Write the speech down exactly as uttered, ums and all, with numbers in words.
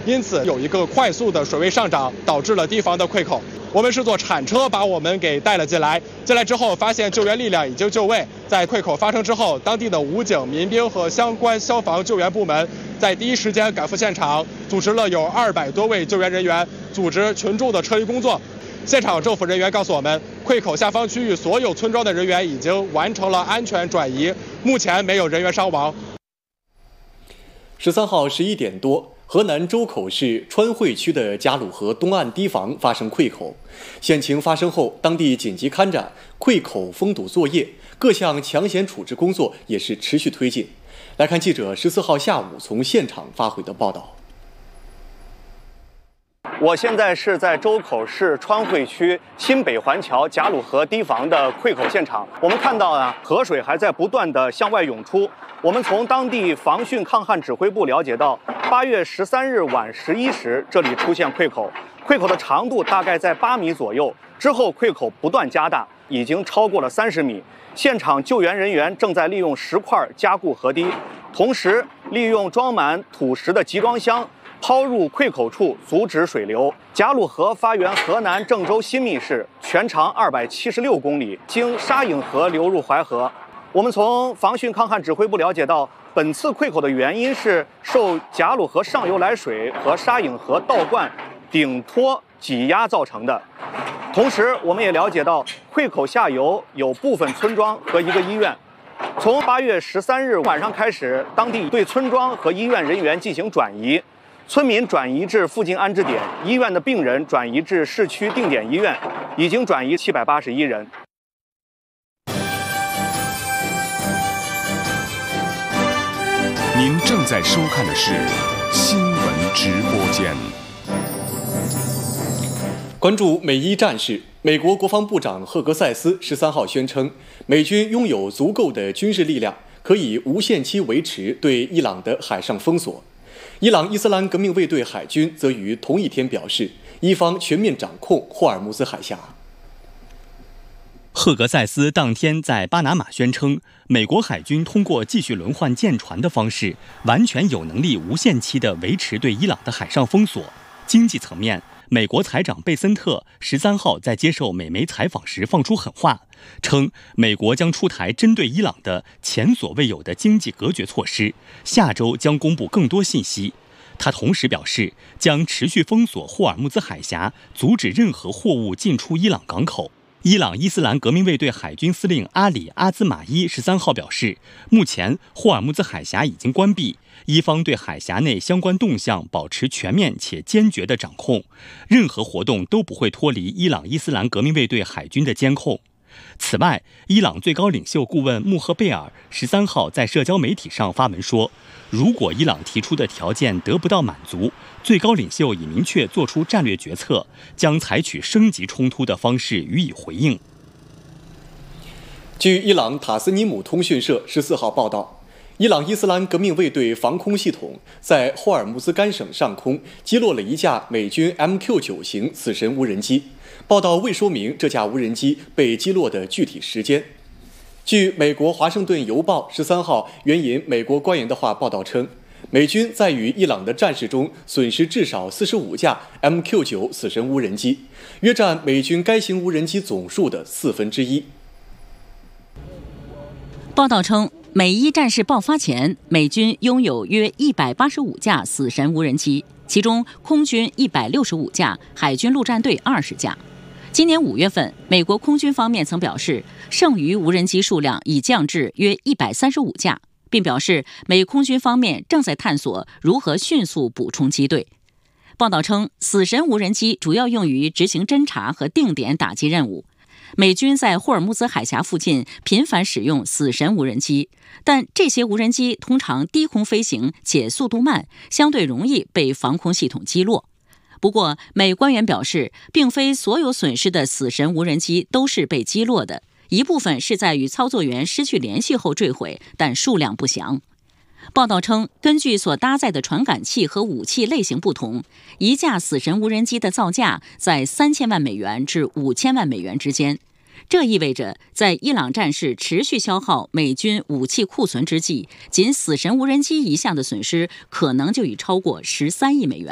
因此有一个快速的水位上涨，导致了堤防的溃口。我们是坐铲车把我们给带了进来，进来之后发现救援力量已经就位。在溃口发生之后，当地的武警、民兵和相关消防救援部门在第一时间赶赴现场，组织了有二百多位救援人员，组织群众的撤离工作。现场政府人员告诉我们，溃口下方区域所有村庄的人员已经完成了安全转移，目前没有人员伤亡。 十三号十一点多，河南周口市川汇区的贾鲁河东岸堤防发生溃口，险情发生后，当地紧急勘展、溃口封堵作业，各项抢险处置工作也是持续推进。来看记者十四号下午从现场发回的报道。 我现在是在周口市川汇区新北环桥贾鲁河堤防的溃口现场。我们看到啊，河水还在不断的向外涌出。我们从当地防汛抗旱指挥部了解到，八月十三日晚十一时，这里出现溃口，溃口的长度大概在八米左右。之后溃口不断加大，已经超过了三十米。现场救援人员正在利用石块加固河堤，同时利用装满土石的集装箱抛入溃口处，阻止水流。贾鲁河发源河南郑州新密市，全长二百七十六公里，经沙颍河流入淮河。我们从防汛抗旱指挥部了解到，本次溃口的原因是受贾鲁河上游来水和沙颍河倒灌、顶托挤压造成的。同时，我们也了解到，溃口下游有部分村庄和一个医院。从八月十三日晚上开始，当地对村庄和医院人员进行转移。村民转移至附近安置点，医院的病人转移至市区定点医院，已经转移七百八十一人。 您正在收看的是新闻直播间。 关注美伊战事，美国国防部长赫格塞斯十三号宣称，美军拥有足够的军事力量，可以无限期维持对伊朗的海上封锁。伊朗伊斯兰革命卫队海军则于同一天表示，伊方全面掌控霍尔木兹海峡。 赫格塞斯当天在巴拿马宣称，美国海军通过继续轮换舰船的方式，完全有能力无限期地维持对伊朗的海上封锁。经济层面，美国财长贝森特十三号在接受美媒采访时放出狠话，称美国将出台针对伊朗的前所未有的经济隔绝措施，下周将公布更多信息。他同时表示，将持续封锁霍尔木兹海峡，阻止任何货物进出伊朗港口。伊朗伊斯兰革命卫队海军司令阿里阿兹马伊十三号表示，目前霍尔木兹海峡已经关闭，伊方对海峡内相关动向保持全面且坚决的掌控，任何活动都不会脱离伊朗伊斯兰革命卫队海军的监控。此外，伊朗最高领袖顾问穆赫贝尔十三号在社交媒体上发文说，如果伊朗提出的条件得不到满足，最高领袖已明确做出战略决策，将采取升级冲突的方式予以回应。 据伊朗塔斯尼姆通讯社十四号报道，伊朗伊斯兰革命卫队防空系统在霍尔木兹干省上空击落了一架美军 M Q 九 型死神无人机。报道未说明这架无人机被击落的具体时间。据美国《华盛顿邮报》十三号援引美国官员的话报道称，美军在与伊朗的战事中损失至少四十五架 M Q 九 死神无人机，约占美军该型无人机总数的四分之一。 报道称，美伊战事爆发前，美军拥有约一百八十五架死神无人机，其中空军一百六十五架，海军陆战队二十架。今年五月份，美国空军方面曾表示，剩余无人机数量已降至约一百三十五架，并表示美空军方面正在探索如何迅速补充机队。报道称，死神无人机主要用于执行侦察和定点打击任务。美军在霍尔木兹海峡附近频繁使用死神无人机，但这些无人机通常低空飞行且速度慢，相对容易被防空系统击落。不过，美官员表示，并非所有损失的死神无人机都是被击落的，一部分是在与操作员失去联系后坠毁，但数量不详。报道称，根据所搭载的传感器和武器类型不同，一架死神无人机的造价在三千万美元至五千万美元之间。这意味着，在伊朗战事持续消耗美军武器库存之际，仅死神无人机一项的损失可能就已超过十三亿美元。